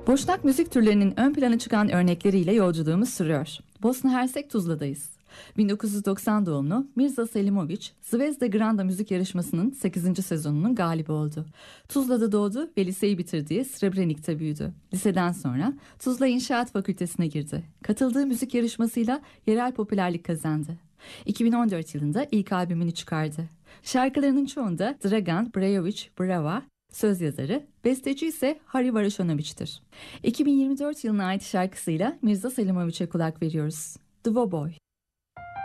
Boşnak müzik türlerinin ön plana çıkan örnekleriyle yolculuğumuz sürüyor. Bosna Hersek Tuzla'dayız. 1990 doğumlu Mirza Selimovic, Zvezda Granda müzik yarışmasının 8. sezonunun galibi oldu. Tuzla'da doğdu ve liseyi bitirdiği Srebrenik'te büyüdü. Liseden sonra Tuzla İnşaat Fakültesine girdi. Katıldığı müzik yarışmasıyla yerel popülerlik kazandı. 2014 yılında ilk albümünü çıkardı. Şarkılarının çoğunda Dragan Brajovic Brava, söz yazarı, besteci ise Hari Varoshanovic'tir. 2024 yılına ait şarkısıyla Mirza Selimovic'e kulak veriyoruz. Dvoboy.